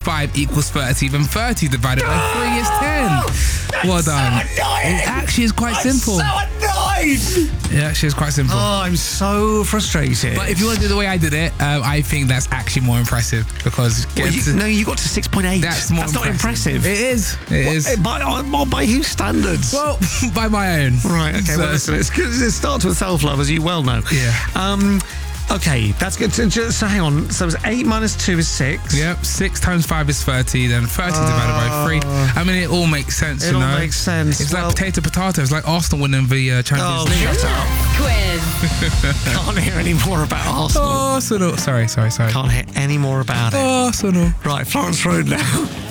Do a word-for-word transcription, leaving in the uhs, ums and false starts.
five equals thirty, then thirty divided by three is ten. Well done. So annoying. It actually is quite I'm simple. so annoyed. It actually is quite simple. Oh, I'm so frustrated. But if you want to do the way I did it, um, I think that's actually more impressive because Well, getting you, to- no, you got to six point eight. that's more not impressive. It is. It What- is. By, by, by whose standards? Well, by my own. Right, okay, So- well, listen, it's, it starts with self-love, as you well know. Yeah. Um, okay, that's good. So, just, so hang on. So it's eight minus two is six. Yep, six times five is thirty, then thirty divided by three. I mean, it all makes sense, It you all know? makes sense. It's Well- like potato potato. It's like Arsenal winning the uh, Champions Oh, League. shut up. Quiz. Can't hear any more about Arsenal. Arsenal. Sorry, sorry, sorry. Can't hear any more about it. Arsenal. Right, Florence Road now.